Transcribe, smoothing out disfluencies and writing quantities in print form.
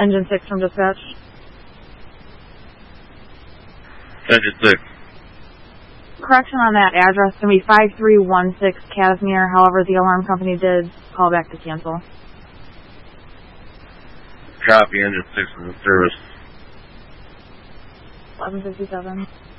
Engine 6 from dispatch. Engine 6. Correction on that address to be 5316 Casimir. However, the alarm company did call back to cancel. Copy. Engine 6 is in service. 11:57.